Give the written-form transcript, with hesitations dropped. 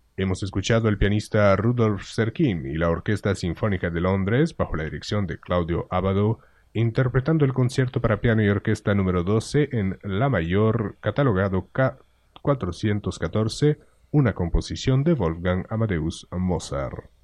Hemos escuchado al pianista Rudolf Serkin y la Orquesta Sinfónica de Londres, bajo la dirección de Claudio Abbado, interpretando el concierto para piano y orquesta número 12 en La mayor, catalogado K. 414, una composición de Wolfgang Amadeus Mozart.